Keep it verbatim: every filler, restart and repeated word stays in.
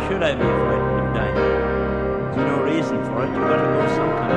should I be frightened of dying? There's no reason for it. You've got to go some kind of